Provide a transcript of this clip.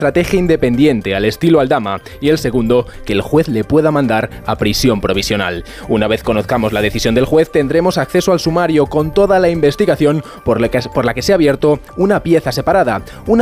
estrategia independiente al estilo Aldama y el segundo, que el juez le pueda mandar a prisión provisional. Una vez conozcamos la decisión del juez, tendremos acceso al sumario con toda la investigación por la que se ha abierto una pieza separada, una